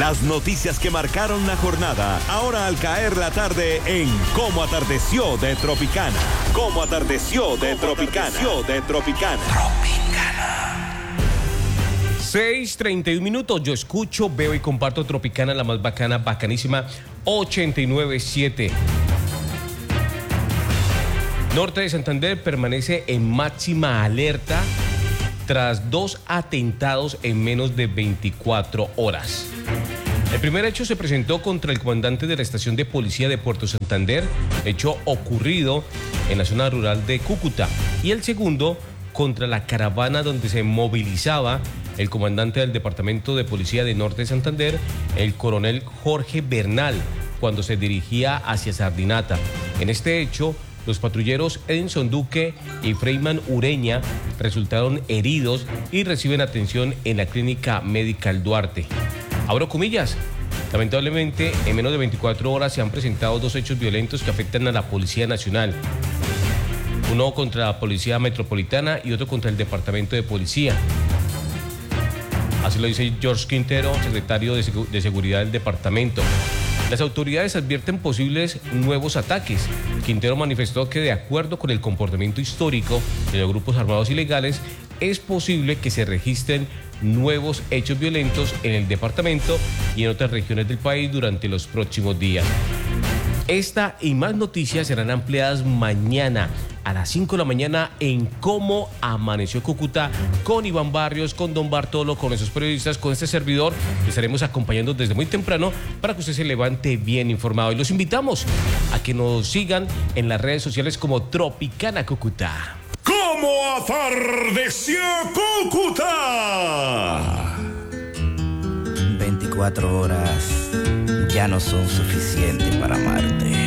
Las noticias que marcaron la jornada, ahora al caer la tarde en Cómo Atardeció de Tropicana. Cómo Atardeció de Tropicana. 6:31. Yo escucho, veo y comparto Tropicana, la más bacana, bacanísima, 89.7. Norte de Santander permanece en máxima alerta tras 2 atentados en menos de 24 horas. El primer hecho se presentó contra el comandante de la estación de policía de Puerto Santander, hecho ocurrido en la zona rural de Cúcuta, y el segundo contra la caravana donde se movilizaba el comandante del departamento de policía de Norte de Santander, el coronel Jorge Bernal, cuando se dirigía hacia Sardinata. En este hecho, los patrulleros Edinson Duque y Freyman Ureña resultaron heridos y reciben atención en la clínica Medical Duarte. Abro comillas. Lamentablemente, en menos de 24 horas se han presentado 2 hechos violentos que afectan a la Policía Nacional. Uno contra la Policía Metropolitana y otro contra el Departamento de Policía. Así lo dice George Quintero, secretario de Seguridad del departamento. Las autoridades advierten posibles nuevos ataques. Quintero manifestó que, de acuerdo con el comportamiento histórico de los grupos armados ilegales, es posible que se registren nuevos hechos violentos en el departamento y en otras regiones del país durante los próximos días. Esta y más noticias serán ampliadas mañana a las 5 de la mañana en Cómo Amaneció Cúcuta, con Iván Barrios, con Don Bartolo, con esos periodistas, con este servidor. Le estaremos acompañando desde muy temprano para que usted se levante bien informado. Y los invitamos a que nos sigan en las redes sociales como Tropicana Cúcuta. ¡Cómo atardeció Cúcuta! 24 horas ya no son suficientes para amarte.